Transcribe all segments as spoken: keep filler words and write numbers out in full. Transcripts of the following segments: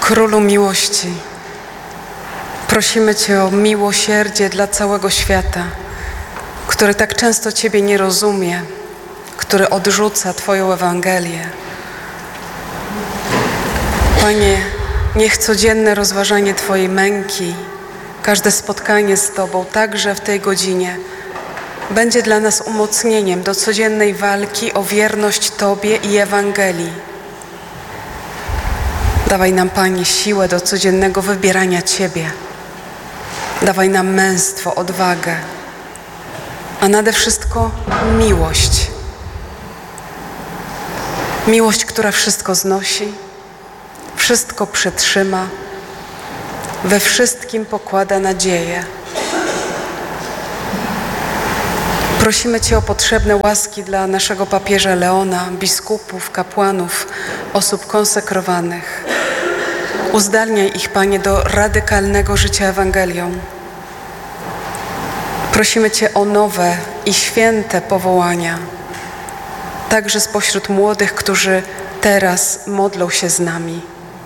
Królu miłości, prosimy Cię o miłosierdzie dla całego świata, który tak często Ciebie nie rozumie, który odrzuca Twoją Ewangelię. Panie, niech codzienne rozważanie Twojej męki, każde spotkanie z Tobą, także w tej godzinie, będzie dla nas umocnieniem do codziennej walki o wierność Tobie i Ewangelii. Dawaj nam, Panie, siłę do codziennego wybierania Ciebie. Dawaj nam męstwo, odwagę, a nade wszystko miłość. Miłość, która wszystko znosi, wszystko przetrzyma, we wszystkim pokłada nadzieję. Prosimy Cię o potrzebne łaski dla naszego papieża Leona, biskupów, kapłanów, osób konsekrowanych. Uzdalniaj ich, Panie, do radykalnego życia Ewangelią. Prosimy Cię o nowe i święte powołania, także spośród młodych, którzy teraz modlą się z nami.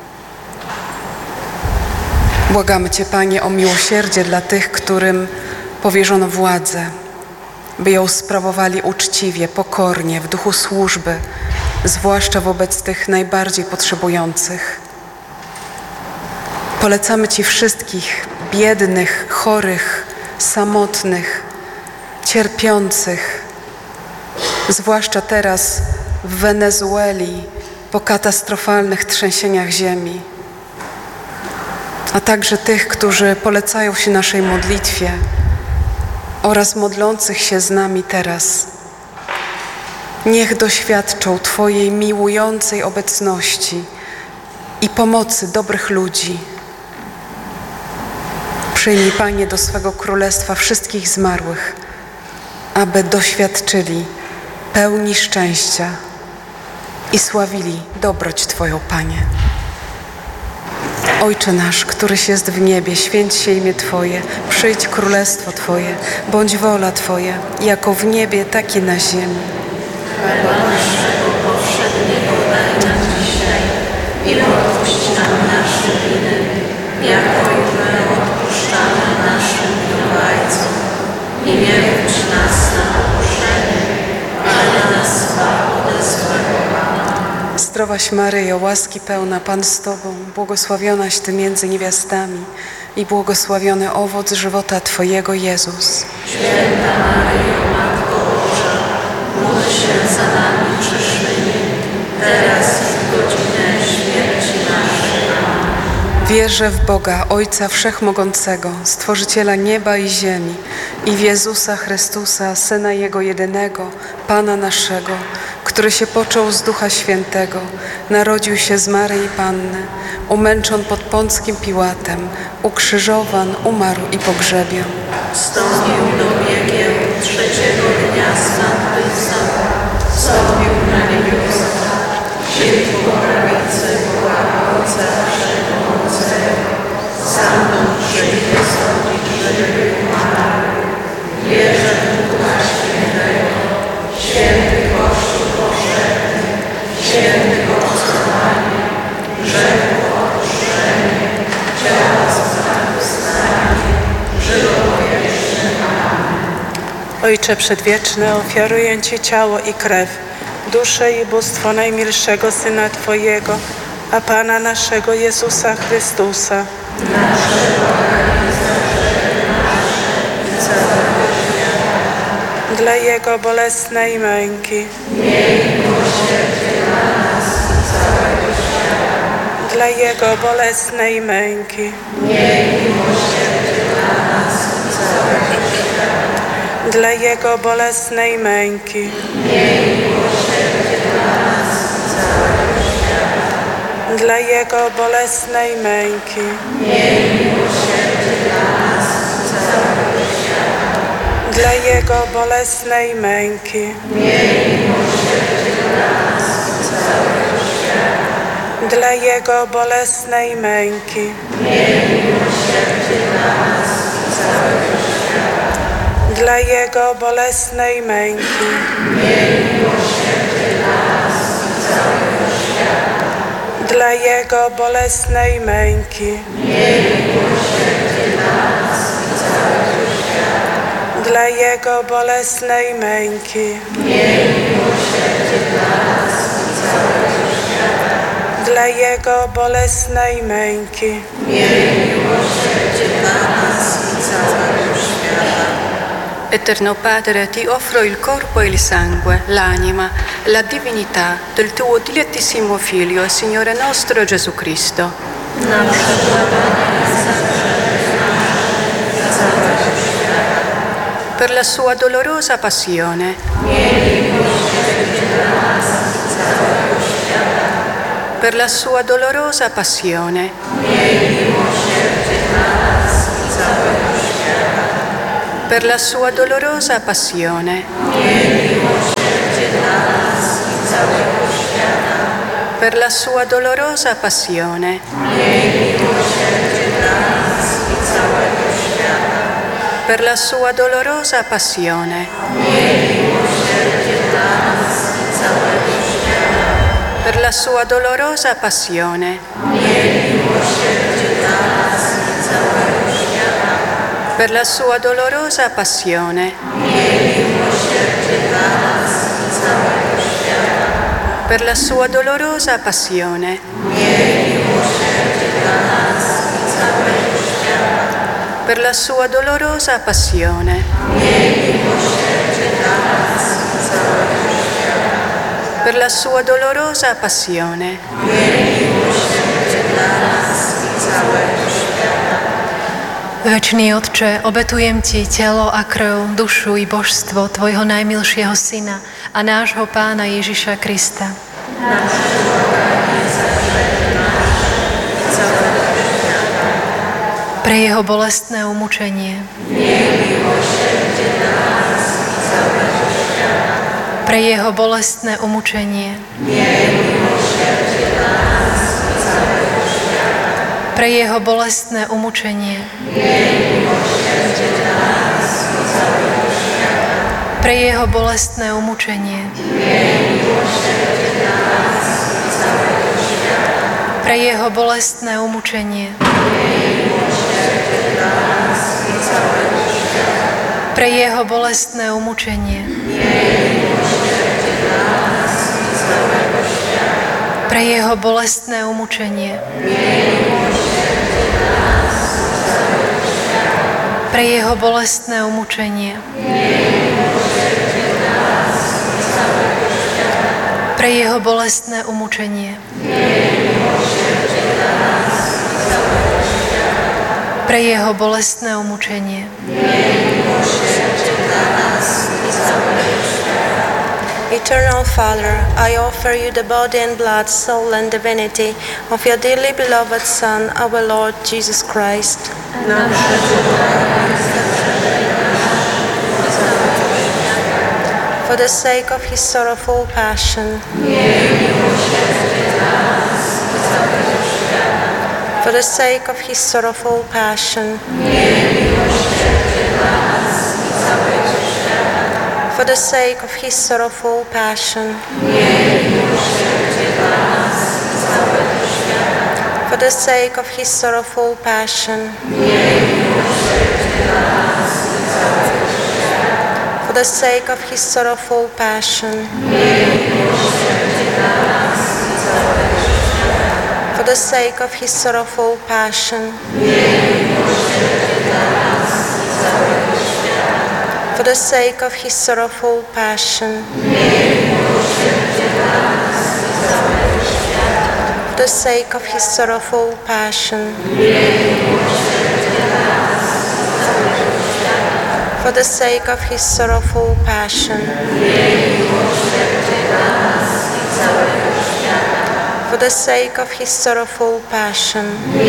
Błagamy Cię, Panie, o miłosierdzie dla tych, którym powierzono władzę, by ją sprawowali uczciwie, pokornie, w duchu służby, zwłaszcza wobec tych najbardziej potrzebujących. Polecamy Ci wszystkich biednych, chorych, samotnych, cierpiących, zwłaszcza teraz w Wenezueli po katastrofalnych trzęsieniach ziemi, a także tych, którzy polecają się naszej modlitwie oraz modlących się z nami teraz. Niech doświadczą Twojej miłującej obecności i pomocy dobrych ludzi. Przyjmij, Panie, do swego królestwa wszystkich zmarłych, aby doświadczyli pełni szczęścia i sławili dobroć Twoją, Panie. Ojcze nasz, któryś jest w niebie, święć się imię Twoje, przyjdź królestwo Twoje, bądź wola Twoja, jako w niebie, tak i na ziemi. Chleba naszego powszedniego daj nam dzisiaj i odpuść nam nasze winy, jako i my odpuszczamy naszym winowajcom. I nie wódź nas na pokuszenie, ale nas zbaw ode złego. Zdrowaś Maryjo, łaski pełna, Pan z Tobą, błogosławionaś Ty między niewiastami i błogosławiony owoc żywota Twojego, Jezus. Święta Maryjo, Matko Boża, módl się za nami grzesznymi, teraz i w godzinę śmierci naszej. Amen. Wierzę w Boga, Ojca Wszechmogącego, Stworzyciela nieba i ziemi, i w Jezusa Chrystusa, Syna Jego jedynego, Pana naszego, który się począł z Ducha Świętego, narodził się z Maryi Panny, umęczon pod Pąckim Piłatem, ukrzyżowan, umarł i pogrzebion. Wstąpił do piekieł, trzeciego dnia zmartwychwstał, wstąpił na niebiosa, siedzi po prawicy Boga Ojca Wszechmogącego, stamtąd przyjdzie sądzić żywych i umarłych. Wierzę w Ducha Świętego, święty Kościół powszechny, święty obcowanie, grzechów odpuszczenie, ciała zmartwychwstanie, żywot wieczny. Amen. Ojcze Przedwieczny, ofiaruję Ci ciało i krew, duszę i bóstwo najmilszego Syna Twojego, a Pana naszego Jezusa Chrystusa, dla Jego bolesnej męki, dla Jego bolesnej męki, dla Jego bolesnej męki, dla Jego bolesnej męki, dla Jego bolesnej męki, dla Jego bolesnej męki, dla Jego bolesnej męki, dla Jego bolesnej męki, dla Jego bolesnej męki, dla Jego bolesnej męki, Eterno Padre, ti offro il corpo e il sangue, l'anima, la divinità del tuo dilettissimo Figlio e Signore nostro Gesù Cristo. Per la sua dolorosa passione, per la sua dolorosa passione, per la sua dolorosa passione, per la sua dolorosa passione, per la sua dolorosa passione, per la sua dolorosa passione, per la sua dolorosa passione, per la sua dolorosa passione, per la sua dolorosa passione, per la sua dolorosa passione, Večný Otče, obetujem Ti telo a krv, dušu i božstvo Tvojho najmilšieho Syna a nášho Pána Ježiša Krista. Pre jeho bolestné umučenie, pre jeho bolestné umučenie, pre jeho bolestné umučenie, pre jeho bolestné umučenie, pre jeho bolestné umučenie, pre jeho bolestné umučenie, pre jeho bolestné umučenie, pre jeho bolestné umučenie, pre jeho bolestné umučenie, pre jeho bolestné umučenie, Eternal Father, I offer you the body and blood, soul and divinity of your dearly beloved Son, our Lord Jesus Christ. For the sake of his sorrowful passion, for the sake of his sorrowful passion, for the sake of his sorrowful passion, for the sake of his sorrowful passion, for the sake of his sorrowful passion, for the sake of his sorrowful passion, for the sake of his sorrowful passion, for the sake of his sorrowful passion, for the sake of his sorrowful passion, for the sake of his sorrowful passion,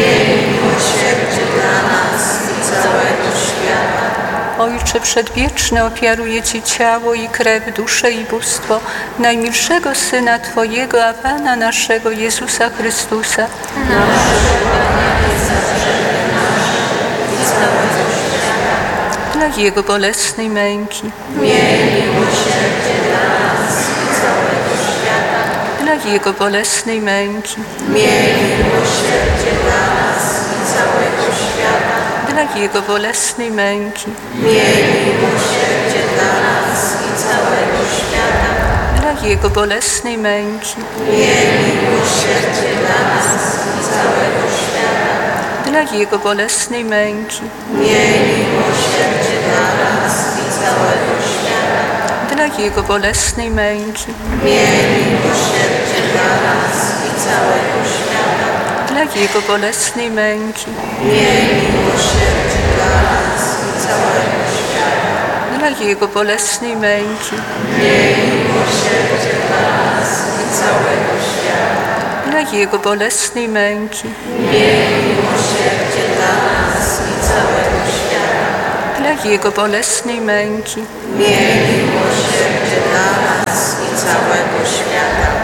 Ojcze Przedwieczny, ofiaruję Ci ciało i krew, duszę i bóstwo najmilszego Syna Twojego, a Pana naszego Jezusa Chrystusa, dla Jego bolesnej męki, dla Jego bolesnej męki, Miej miłosierdzie dla nas i całego świata. dla Jego bolesnej męki, Miej miłosierdzie dla nas i całego świata. dla Jego bolesnej męki, Miej miłosierdzie dla nas i całego świata. dla Jego bolesnej męki, Miej miłosierdzie dla nas i całego świata. dla Jego bolesnej męki, Miej miłosierdzie dla nas i całego świata. dla Jego bolesnej męki, Miej miłosierdzie dla nas i całego świata. dla Jego bolesnej męki, Miej miłosierdzie dla nas i całego świata. dla Jego bolesnej męki, Miej miłosierdzie dla nas i całego świata. dla Jego bolesnej męki, Miej miłosierdzie dla nas i całego świata.